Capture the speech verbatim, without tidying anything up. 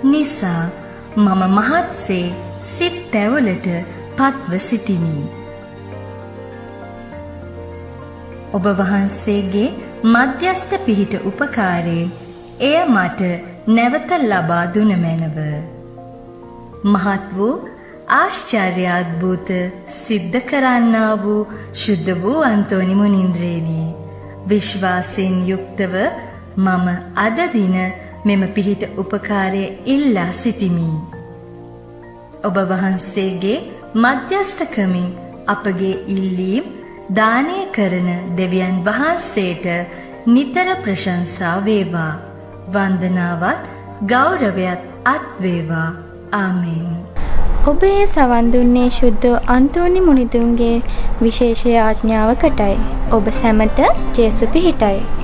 නිසා මම මහත්සේ සිත් තැවලට පත්ව සිටිමි. ඔබ වහන්සේගේ මධ්‍යස්ථ පිහිට උපකාරයෙන් එය මට නැවත ලබා දුන මැනව. මහත් වූ ආශ්චර්යාද්භූත සිද්ධ කරන්නා වූ ශුද්ධ වූ අන්තෝනි මුනින්ද්‍රේනි, විශ්වාසයෙන් යුක්තව මම අද දින මෙම පිහිට උපකාරය ඉල්ලා සිටිමි. ඔබ වහන්සේගේ මධ්‍යස්ථකමින් අපගේ ඉල්ලීම් දානය කරන දෙවියන් වහන්සේට නිතර ප්‍රශංසා වේවා. වන්දනාවත් ගෞරවයත් අත් වේවා. ආමෙන්. ඔබ ඒ සවන් දුන්නේ ශුද්ධ අන්තෝනි මුනිදුන්ගේ විශේෂ ආඥාවකටයි. ඔබ සැමට ජේසු පිහිටයි.